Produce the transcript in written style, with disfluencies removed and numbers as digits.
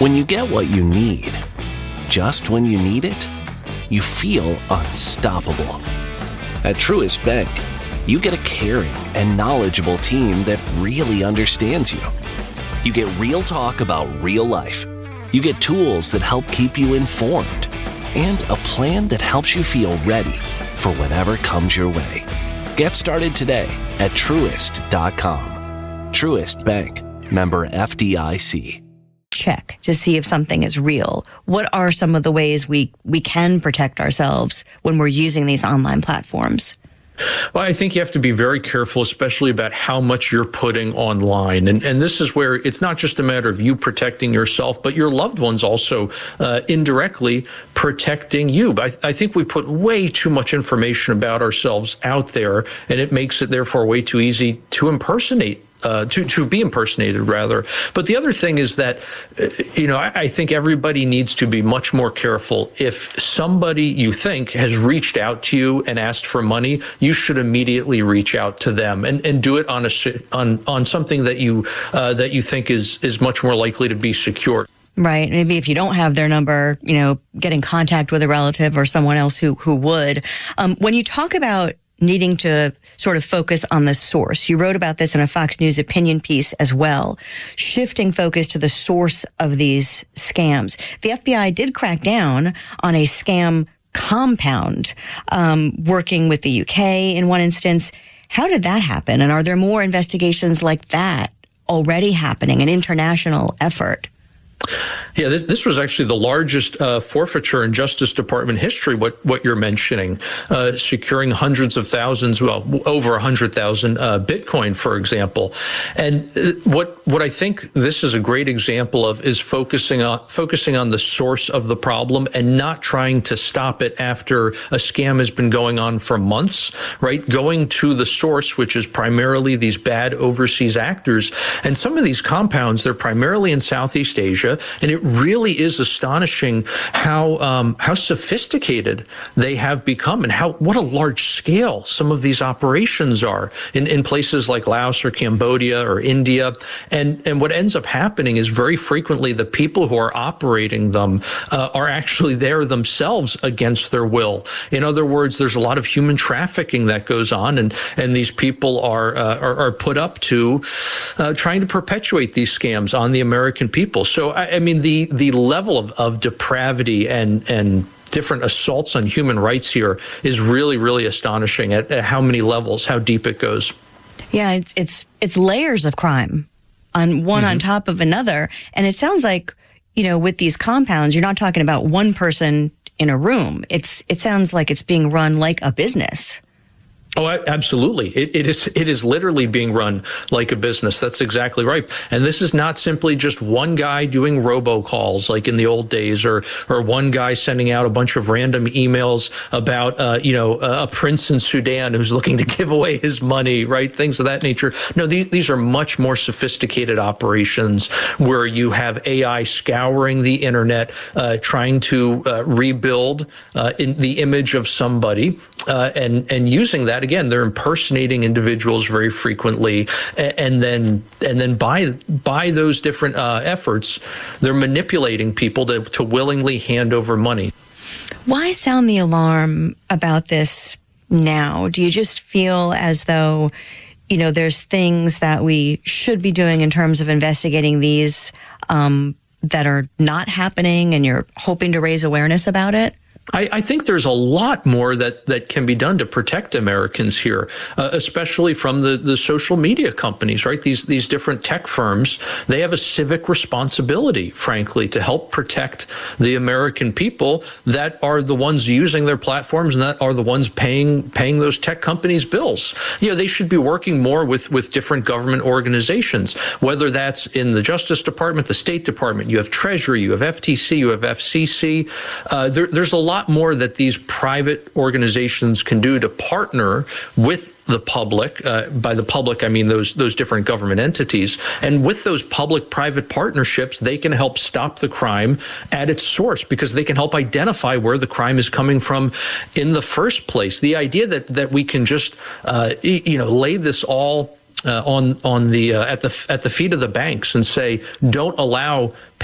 When you get what you need, just when you need it, you feel unstoppable. At Truist Bank, you get a caring and knowledgeable team that really understands you. You get real talk about real life. You get tools that help keep you informed and a plan that helps you feel ready for whatever comes your way. Get started today at Truist.com. Truist Bank, member FDIC. Check to see if something is real. What are some of the ways we can protect ourselves when we're using these online platforms? Well, I think you have to be very careful, especially about how much you're putting online. And this is where it's not just a matter of you protecting yourself, but your loved ones also indirectly protecting you. I think we put way too much information about ourselves out there, and it makes it therefore way too easy to impersonate. To be impersonated, rather. But the other thing is that, I think everybody needs to be much more careful. If somebody you think has reached out to you and asked for money, you should immediately reach out to them and do it on something that you think is much more likely to be secure. Right. Maybe if you don't have their number, get in contact with a relative or someone else who would. When you talk about needing to sort of focus on the source. You wrote about this in a Fox News opinion piece as well, shifting focus to the source of these scams. The FBI did crack down on a scam compound, working with the UK in one instance. How did that happen? And are there more investigations like that already happening, an international effort? Yeah, this was actually the largest forfeiture in Justice Department history, what you're mentioning, securing hundreds of thousands, well, over 100,000 Bitcoin, for example. And what I think this is a great example of is focusing on the source of the problem and not trying to stop it after a scam has been going on for months, right? Going to the source, which is primarily these bad overseas actors. And some of these compounds, they're primarily in Southeast Asia. And it really is astonishing how sophisticated they have become and what a large scale some of these operations are in places like Laos or Cambodia or India. And what ends up happening is very frequently the people who are operating them are actually there themselves against their will. In other words, there's a lot of human trafficking that goes on, and these people are put up to trying to perpetuate these scams on the American people. So I mean, the level of depravity and different assaults on human rights here is really, really astonishing at how many levels, how deep it goes. Yeah, it's layers of crime on one on top of another. And it sounds like, with these compounds, you're not talking about one person in a room. It sounds like it's being run like a business. Oh, absolutely. It is literally being run like a business. That's exactly right. And this is not simply just one guy doing robocalls like in the old days, or one guy sending out a bunch of random emails about, a prince in Sudan who's looking to give away his money, right? Things of that nature. No, these are much more sophisticated operations where you have AI scouring the internet, trying to rebuild in the image of somebody, and using that. Again, they're impersonating individuals very frequently, and then by those different efforts, they're manipulating people to willingly hand over money. Why sound the alarm about this now? Do you just feel as though, there's things that we should be doing in terms of investigating these that are not happening, and you're hoping to raise awareness about it? I think there's a lot more that can be done to protect Americans here, especially from the social media companies, right? These different tech firms, they have a civic responsibility, frankly, to help protect the American people that are the ones using their platforms and that are the ones paying those tech companies' bills. They should be working more with different government organizations, whether that's in the Justice Department, the State Department, you have Treasury, you have FTC, you have FCC. There's a lot more that these private organizations can do to partner with the public. By the public, I mean those different government entities. And with those public-private partnerships, they can help stop the crime at its source, because they can help identify where the crime is coming from in the first place. The idea that we can just lay this all at the feet of the banks and say, don't allow